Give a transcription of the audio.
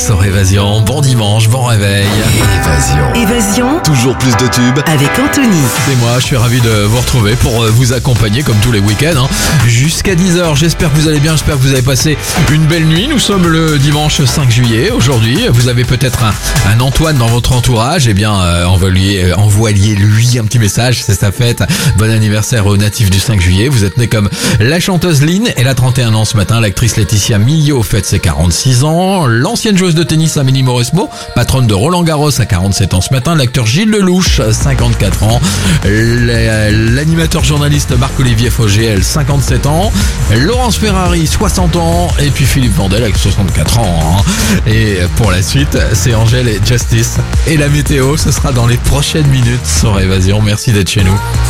Sur Évasion, bon dimanche, bon réveil. Évasion, Toujours plus de tubes. avec Anthony. C'est moi, je suis ravi de vous retrouver pour vous accompagner comme tous les week-ends, jusqu'à 10h. J'espère que vous allez bien, j'espère que vous avez passé une belle nuit. Nous sommes le dimanche 5 juillet aujourd'hui. Vous avez peut-être un Antoine dans votre entourage. Eh bien, envoyez-lui un petit message, c'est sa fête. Bon anniversaire aux natifs du 5 juillet. Vous êtes né comme la chanteuse Lynn, elle a 31 ans ce matin. L'actrice Laetitia Millau fête ses 46 ans. L'ancienne joueuse de tennis Amélie Mauresmo, patronne de Roland Garros, a 47 ans ce matin. L'acteur Gilles Lelouch, 54 ans. L'animateur journaliste Marc-Olivier Fogiel, 57 ans. Laurence Ferrari, 60 ans. Et puis Philippe Vandel avec 64 ans. Et pour la suite, c'est Angèle et Justice. Et la météo, ce sera dans les prochaines minutes sur Évasion. Merci d'être chez nous.